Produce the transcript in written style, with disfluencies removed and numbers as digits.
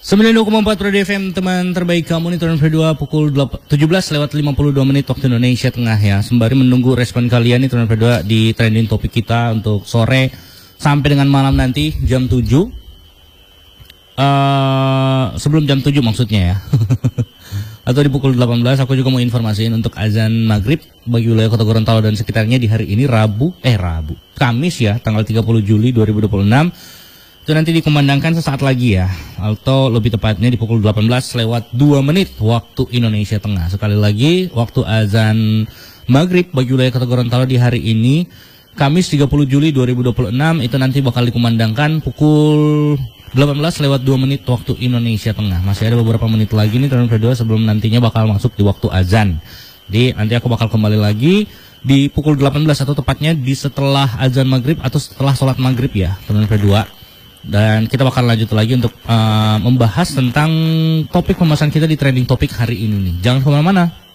92,4 Pro FM, teman terbaik kamu nih, turun kedua pukul 17:52 waktu Indonesia Tengah ya. Sembari menunggu respon kalian nih turun kedua di trending topik kita untuk sore sampai dengan malam nanti jam 7. Sebelum jam 7 maksudnya ya. Atau di pukul 18 aku juga mau informasiin untuk azan maghrib bagi wilayah Kota Gorontalo dan sekitarnya di hari ini Kamis ya, tanggal 30 Juli 2026. Itu nanti dikumandangkan sesaat lagi ya, atau lebih tepatnya di pukul 18:02 waktu Indonesia Tengah. Sekali lagi, waktu azan maghrib bagi wilayah Kota Gorontalo di hari ini Kamis 30 Juli 2026 itu nanti bakal dikumandangkan pukul 18:02 waktu Indonesia Tengah. Masih ada beberapa menit lagi nih teman kedua sebelum nantinya bakal masuk di waktu azan. Jadi nanti aku bakal kembali lagi di pukul 18 atau tepatnya di setelah azan maghrib atau setelah sholat maghrib ya teman kedua. Dan kita bakal lanjut lagi untuk membahas tentang topik pembahasan kita di trending topik hari ini nih. Jangan kemana-mana.